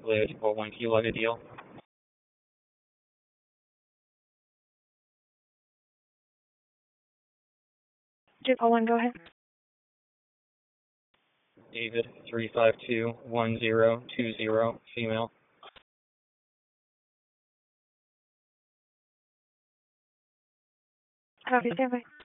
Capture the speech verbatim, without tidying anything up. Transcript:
Leo two four one, can you log a deal? two four one, go ahead. David three five two one zero two zero, female. Copy, stand by.